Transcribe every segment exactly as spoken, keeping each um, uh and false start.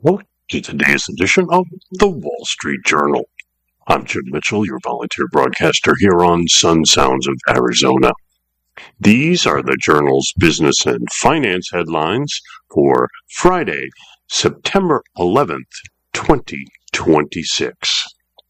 Welcome to today's edition of the Wall Street Journal. I'm Jim Mitchell, your volunteer broadcaster here on Sun Sounds of Arizona. These are the Journal's business and finance headlines for Friday, September eleventh, twenty twenty-six.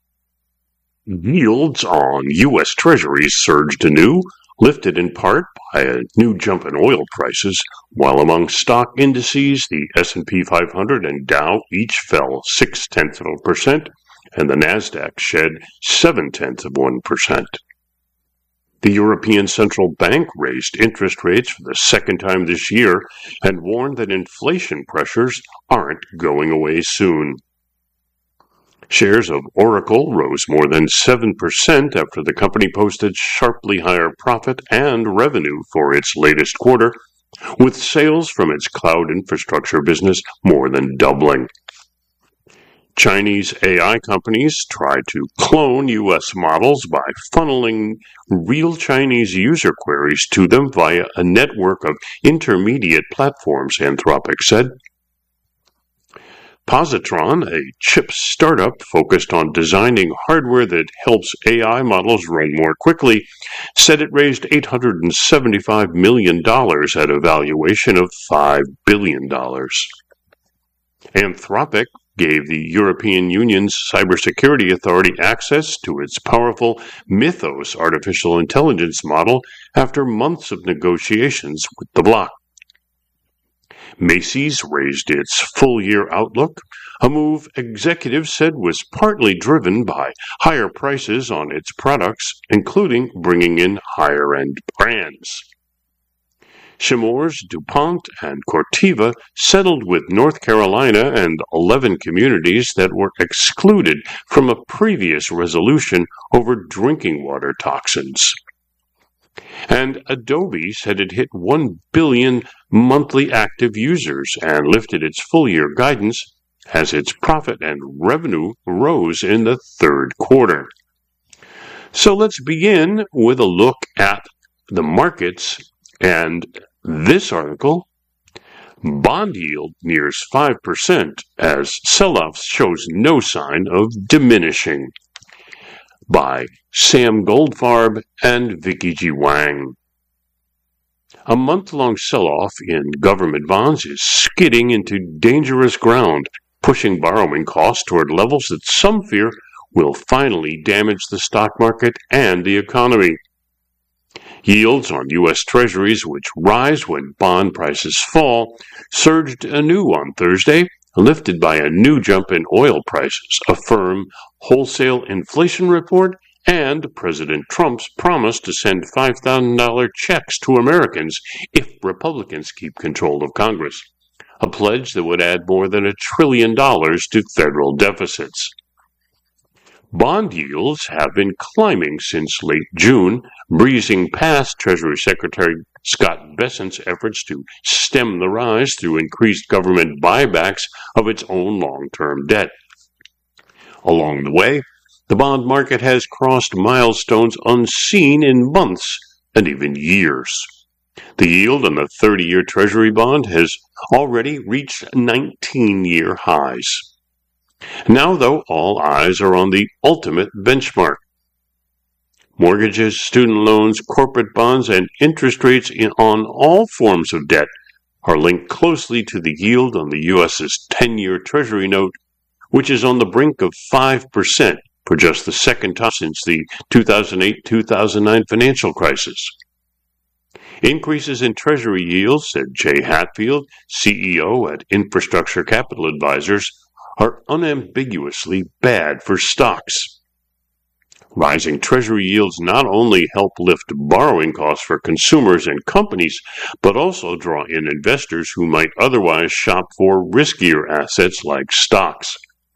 Yields on U S Treasuries surged anew, lifted in part by a new jump in oil prices, while among stock indices, the S and P five hundred and Dow each fell six-tenths of a percent, and the Nasdaq shed seven-tenths of one percent. The European Central Bank raised interest rates for the second time this year and warned that inflation pressures aren't going away soon. Shares of Oracle rose more than seven percent after the company posted sharply higher profit and revenue for its latest quarter, with sales from its cloud infrastructure business more than doubling. Chinese A I companies tried to clone U S models by funneling real Chinese user queries to them via a network of intermediate platforms, Anthropic said. Positron, a chip startup focused on designing hardware that helps A I models run more quickly, said it raised eight hundred seventy-five million dollars at a valuation of five billion dollars. Anthropic gave the European Union's cybersecurity authority access to its powerful Mythos artificial intelligence model after months of negotiations with the bloc. Macy's raised its full-year outlook, a move executives said was partly driven by higher prices on its products, including bringing in higher-end brands. Chemours, DuPont, and Corteva settled with North Carolina and eleven communities that were excluded from a previous resolution over drinking water toxins. And Adobe said it hit one billion monthly active users and lifted its full-year guidance as its profit and revenue rose in the third quarter. So let's begin with a look at the markets and this article. Bond yield nears five percent as sell-offs shows no sign of diminishing, by Sam Goldfarb and Vicky G. Wang. A month-long sell-off in government bonds is skidding into dangerous ground, pushing borrowing costs toward levels that some fear will finally damage the stock market and the economy. Yields on U S Treasuries, which rise when bond prices fall, surged anew on Thursday, lifted by a new jump in oil prices, a firm wholesale inflation report, and President Trump's promise to send five thousand dollars checks to Americans if Republicans keep control of Congress, a pledge that would add more than a trillion dollars to federal deficits. Bond yields have been climbing since late June, breezing past Treasury Secretary Scott Bessent's efforts to stem the rise through increased government buybacks of its own long-term debt. Along the way, the bond market has crossed milestones unseen in months and even years. The yield on the thirty-year Treasury bond has already reached nineteen-year highs. Now, though, all eyes are on the ultimate benchmark. Mortgages, student loans, corporate bonds, and interest rates in, on all forms of debt are linked closely to the yield on the U S's ten-year Treasury note, which is on the brink of five percent for just the second time since the two thousand eight two thousand nine financial crisis. Increases in Treasury yields, said Jay Hatfield, C E O at Infrastructure Capital Advisors, are unambiguously bad for stocks. Rising Treasury yields not only help lift borrowing costs for consumers and companies, but also draw in investors who might otherwise shop for riskier assets like stocks.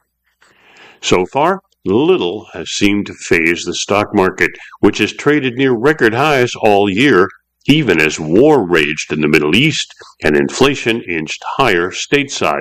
So far, little has seemed to faze the stock market, which has traded near record highs all year, even as war raged in the Middle East and inflation inched higher stateside.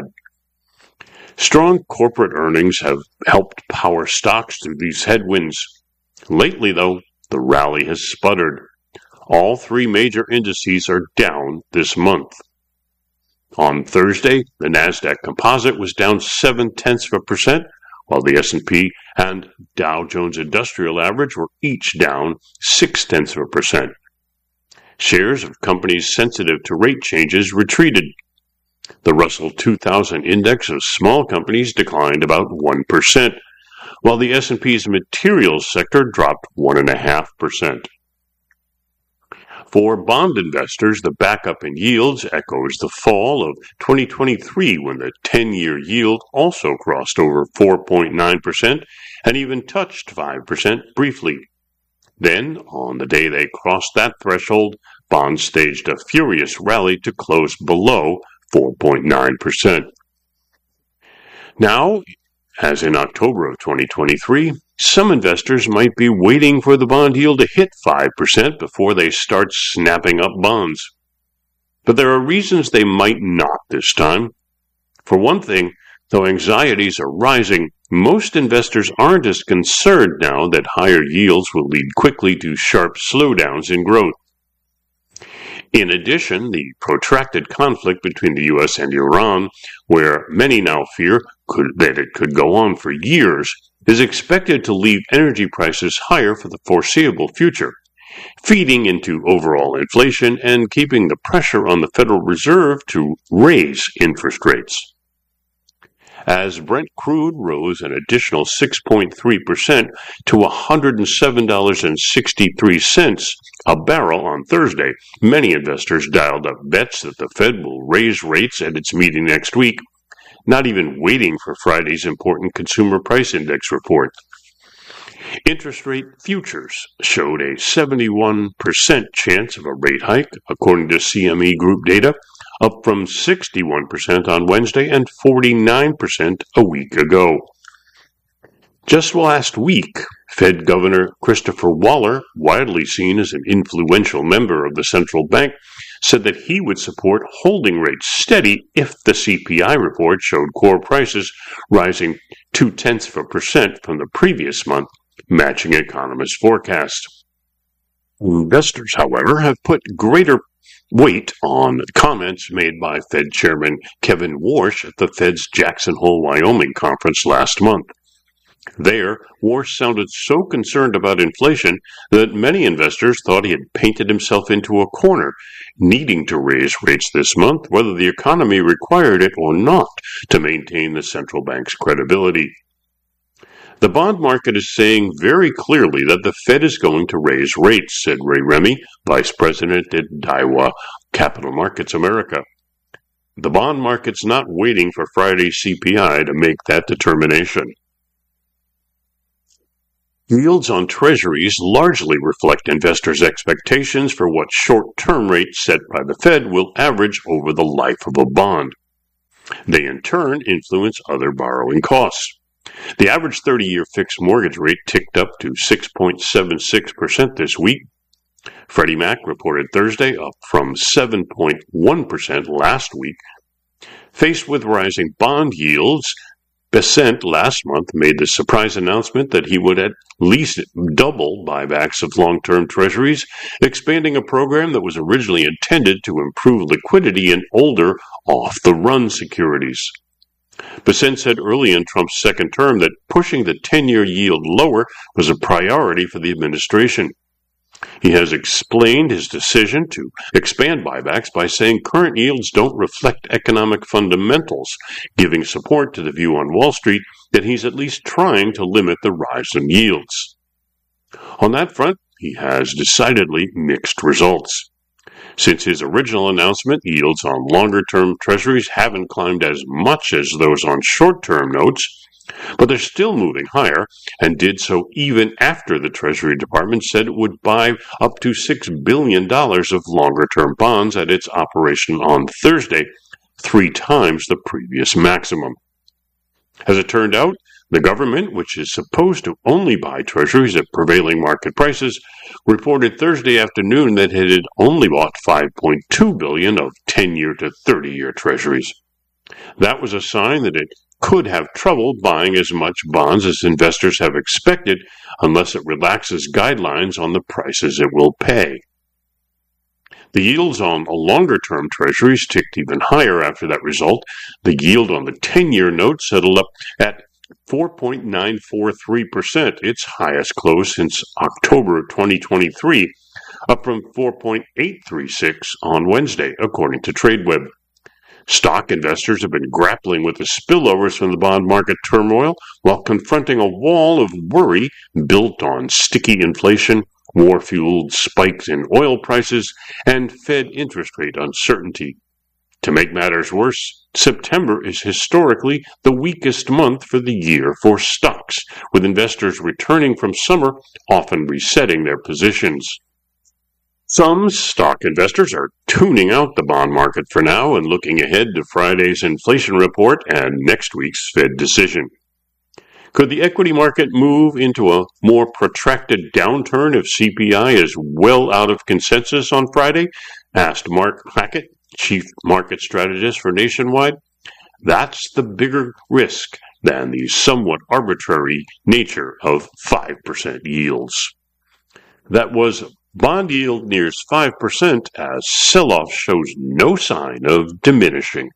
Strong corporate earnings have helped power stocks through these headwinds. Lately, though, the rally has sputtered. All three major indices are down this month. On Thursday, the Nasdaq Composite was down seven-tenths of a percent, while the S and P and Dow Jones Industrial Average were each down six-tenths of a percent. Shares of companies sensitive to rate changes retreated. The Russell two thousand index of small companies declined about one percent, while the S and P's materials sector dropped one point five percent. For bond investors, the backup in yields echoes the fall of twenty twenty-three when the ten-year yield also crossed over four point nine percent and even touched five percent briefly. Then, on the day they crossed that threshold, bonds staged a furious rally to close below four point nine percent. Now, as in October of twenty twenty-three, some investors might be waiting for the bond yield to hit five percent before they start snapping up bonds. But there are reasons they might not this time. For one thing, though anxieties are rising, most investors aren't as concerned now that higher yields will lead quickly to sharp slowdowns in growth. In addition, the protracted conflict between the U S and Iran, where many now fear could, that it could go on for years, is expected to leave energy prices higher for the foreseeable future, feeding into overall inflation and keeping the pressure on the Federal Reserve to raise interest rates. As Brent crude rose an additional six point three percent to one hundred seven dollars and sixty-three cents a barrel on Thursday, many investors dialed up bets that the Fed will raise rates at its meeting next week, not even waiting for Friday's important Consumer Price Index report. Interest rate futures showed a seventy-one percent chance of a rate hike, according to C M E Group data, up from sixty-one percent on Wednesday and forty-nine percent a week ago. Just last week, Fed Governor Christopher Waller, widely seen as an influential member of the central bank, said that he would support holding rates steady if the C P I report showed core prices rising two-tenths of a percent from the previous month, matching economists' forecasts. Investors, however, have put greater weight on comments made by Fed Chairman Kevin Warsh at the Fed's Jackson Hole, Wyoming conference last month. There, Warsh sounded so concerned about inflation that many investors thought he had painted himself into a corner, needing to raise rates this month, whether the economy required it or not, to maintain the central bank's credibility. The bond market is saying very clearly that the Fed is going to raise rates, said Ray Remy, vice president at Daiwa Capital Markets America. The bond market's not waiting for Friday's C P I to make that determination. Yields on treasuries largely reflect investors' expectations for what short-term rates set by the Fed will average over the life of a bond. They in turn influence other borrowing costs. The average thirty-year fixed mortgage rate ticked up to six point seven six percent this week. Freddie Mac reported Thursday, up from seven point one percent last week. Faced with rising bond yields, Bessent last month made the surprise announcement that he would at least double buybacks of long-term treasuries, expanding a program that was originally intended to improve liquidity in older, off-the-run securities. Bessent said early in Trump's second term that pushing the ten-year yield lower was a priority for the administration. He has explained his decision to expand buybacks by saying current yields don't reflect economic fundamentals, giving support to the view on Wall Street that he's at least trying to limit the rise in yields. On that front, he has decidedly mixed results. Since his original announcement, yields on longer-term treasuries haven't climbed as much as those on short-term notes, but they're still moving higher, and did so even after the Treasury Department said it would buy up to six billion dollars of longer-term bonds at its operation on Thursday, three times the previous maximum. As it turned out, the government, which is supposed to only buy treasuries at prevailing market prices, reported Thursday afternoon that it had only bought five point two billion dollars of ten-year to thirty-year treasuries. That was a sign that it could have trouble buying as much bonds as investors have expected unless it relaxes guidelines on the prices it will pay. The yields on longer-term treasuries ticked even higher after that result. The yield on the ten-year note settled up at four point nine four three percent, its highest close since October twenty twenty-three, up from four point eight three six on Wednesday, according to TradeWeb. Stock investors have been grappling with the spillovers from the bond market turmoil while confronting a wall of worry built on sticky inflation, war-fueled spikes in oil prices, and Fed interest rate uncertainty. To make matters worse, September is historically the weakest month for the year for stocks, with investors returning from summer often resetting their positions. Some stock investors are tuning out the bond market for now and looking ahead to Friday's inflation report and next week's Fed decision. Could the equity market move into a more protracted downturn if C P I is well out of consensus on Friday? Asked Mark Hackett, Chief Market Strategist for Nationwide. That's the bigger risk than the somewhat arbitrary nature of five percent yields. That was bond yield nears five percent as sell-off shows no sign of diminishing.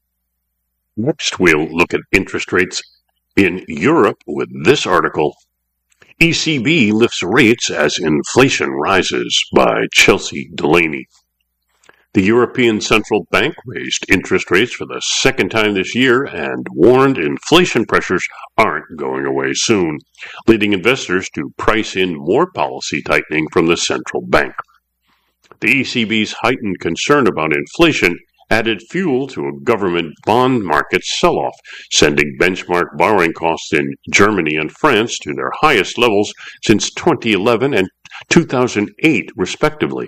Next, we'll look at interest rates in Europe with this article. E C B lifts rates as inflation rises by Chelsea Delaney. The European Central Bank raised interest rates for the second time this year and warned inflation pressures aren't going away soon, leading investors to price in more policy tightening from the central bank. The E C B's heightened concern about inflation added fuel to a government bond market sell-off, sending benchmark borrowing costs in Germany and France to their highest levels since twenty eleven and two thousand eight, respectively.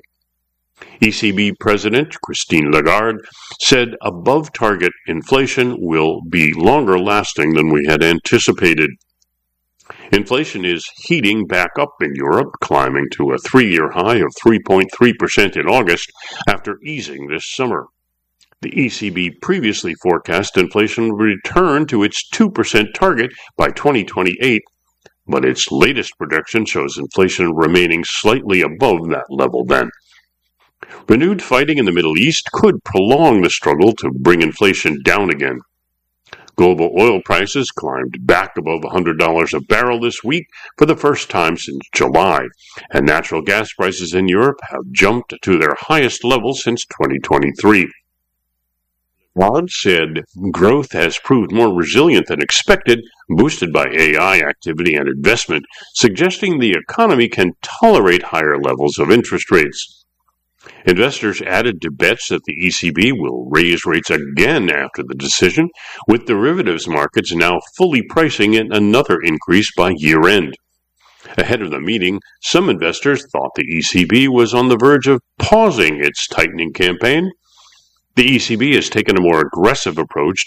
E C B President Christine Lagarde said above-target inflation will be longer lasting than we had anticipated. Inflation is heating back up in Europe, climbing to a three-year high of three point three percent in August after easing this summer. The E C B previously forecast inflation would return to its two percent target by twenty twenty-eight, but its latest projection shows inflation remaining slightly above that level then. Renewed fighting in the Middle East could prolong the struggle to bring inflation down again. Global oil prices climbed back above one hundred dollars a barrel this week for the first time since July, and natural gas prices in Europe have jumped to their highest level since twenty twenty-three. Lagarde said growth has proved more resilient than expected, boosted by A I activity and investment, suggesting the economy can tolerate higher levels of interest rates. Investors added to bets that the E C B will raise rates again after the decision, with derivatives markets now fully pricing in another increase by year-end. Ahead of the meeting, some investors thought the E C B was on the verge of pausing its tightening campaign. The E C B has taken a more aggressive approach